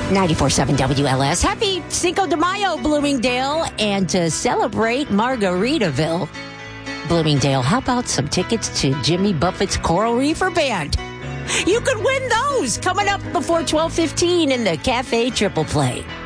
94.7 WLS. Happy Cinco de Mayo, Bloomingdale. And to celebrate Margaritaville, Bloomingdale, how about some tickets to Jimmy Buffett's Coral Reefer Band? You could win those coming up before 12:15 in the Cafe Triple Play.